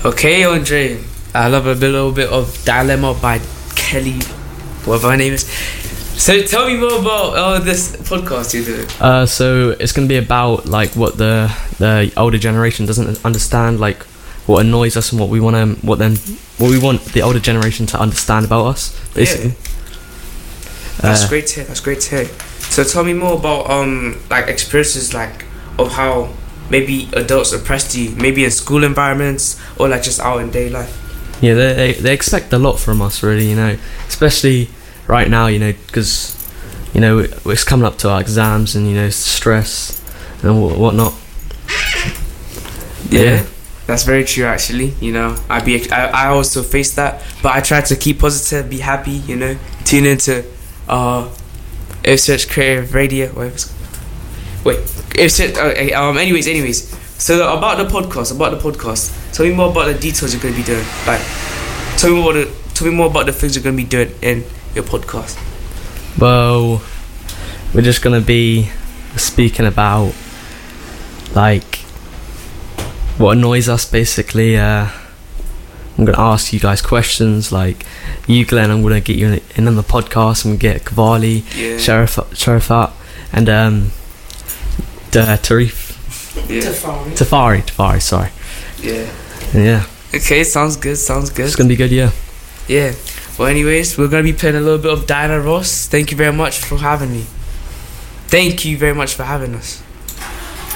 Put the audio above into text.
Okay, Andre. I love a little bit of Dilemma by Kelly, whatever her name is. So tell me more about this podcast you're doing. So it's going to be about like what the older generation doesn't understand, like what annoys us and what we want the older generation to understand about us, basically. Yeah. That's great to hear. So tell me more about like experiences like of how maybe adults oppressed you, maybe in school environments or like just out in day life. Yeah, they expect a lot from us, really, especially right now, because it's coming up to our exams and stress and whatnot. Yeah, that's very true. Actually, I also face that, but I try to keep positive, be happy. Tune into Ipswich Creative Radio. Anyways. So about the podcast. Tell me more about the details you're going to be doing. Like, tell me more about the things you're going to be doing in your podcast. Well, we're just going to be speaking about like what annoys us, basically. I'm going to ask you guys questions. Like you, Glenn, I'm going to get you in on the podcast, and we get Kavali, Sharifat, and Tarif. Yeah. Tafari, sorry. Yeah. Okay, sounds good. It's gonna be good, yeah. Yeah. Well, anyways, we're gonna be playing a little bit of Diana Ross. Thank you very much for having me. Thank you very much for having us.